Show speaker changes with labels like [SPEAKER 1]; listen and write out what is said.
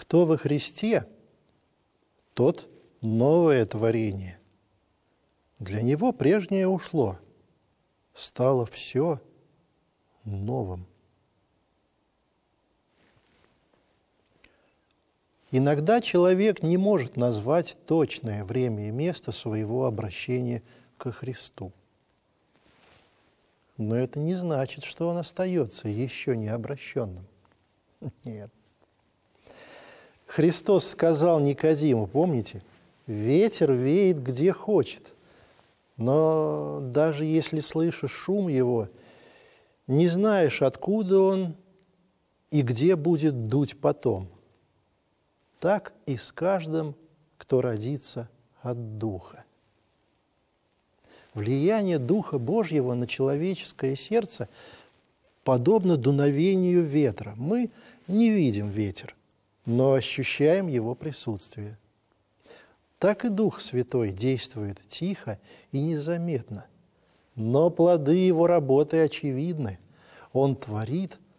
[SPEAKER 1] Кто во Христе, тот новое творение. Для него прежнее ушло, стало все новым. Иногда человек не может назвать точное время и место своего обращения ко Христу. Но это не значит, что он остается еще не обращенным. Нет. Христос сказал Никодиму, помните, ветер веет где хочет, но даже если слышишь шум его, не знаешь, откуда он и где будет дуть потом. Так и с каждым, кто родится от Духа. Влияние Духа Божьего на человеческое сердце подобно дуновению ветра. Мы не видим ветер, но ощущаем его присутствие. Так и Дух Святой действует тихо и незаметно, но плоды его работы очевидны. Он творит